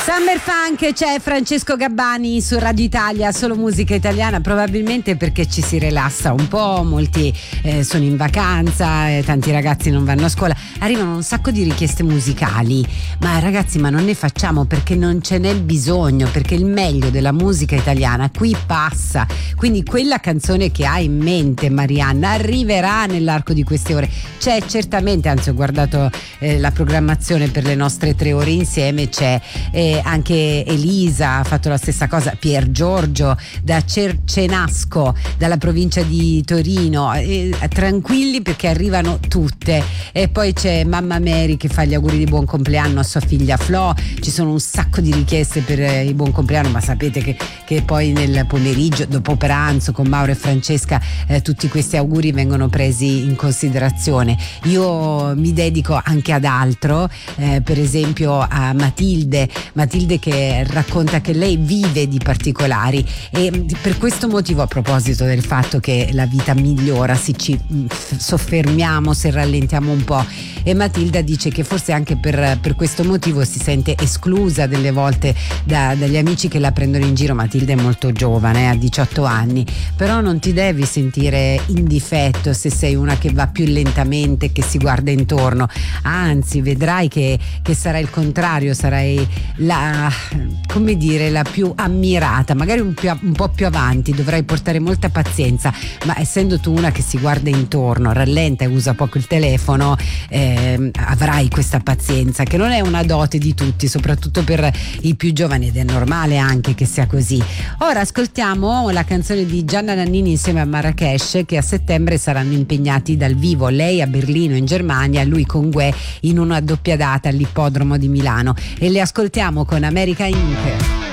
Summer Funk, c'è Francesco Gabbani su Radio Italia, solo musica italiana, probabilmente perché ci si rilassa un po', molti sono in vacanza, tanti ragazzi non vanno a scuola, arrivano un sacco di richieste musicali, ma ragazzi, ma non ne facciamo perché non ce n'è bisogno, perché il meglio della musica italiana qui passa, quindi quella canzone che hai in mente, Marianna, arriverà nell'arco di queste ore, c'è certamente, anzi ho guardato la programmazione per le nostre 3 ore insieme, c'è anche Elisa ha fatto la stessa cosa, Pier Giorgio da Cercenasco, dalla provincia di Torino, tranquilli perché arrivano tutte, e poi c'è mamma Mary che fa gli auguri di buon compleanno a sua figlia Flo, ci sono un sacco di richieste per il buon compleanno, ma sapete che poi nel pomeriggio dopo pranzo con Mauro e Francesca tutti questi auguri vengono presi in considerazione. Io mi dedico anche ad altro, per esempio a Matilde che racconta che lei vive di particolari, e per questo motivo, a proposito del fatto che la vita migliora se ci soffermiamo, se rallentiamo un po', e Matilda dice che forse anche per questo motivo si sente esclusa delle volte dagli amici che la prendono in giro. Matilda è molto giovane, ha 18 anni, però non ti devi sentire in difetto se sei una che va più lentamente, che si guarda intorno, anzi vedrai che sarà il contrario, sarai la più ammirata, magari un po' più avanti, dovrai portare molta pazienza, ma essendo tu una che si guarda intorno, rallenta e usa poco il telefono, avrai questa pazienza che non è una dote di tutti, soprattutto per i più giovani, ed è normale anche che sia così. Ora ascoltiamo la canzone di Gianna Nannini insieme a Marrakesh, che a settembre saranno impegnati dal vivo, lei a Berlino in Germania, lui con Guè in una doppia data all'ippodromo di Milano, e le ascoltiamo con America Inc.